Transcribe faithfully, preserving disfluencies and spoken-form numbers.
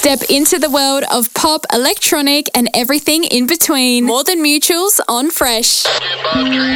Step into the world of pop, electronic, and everything in between. More Than Mutuals on Fresh.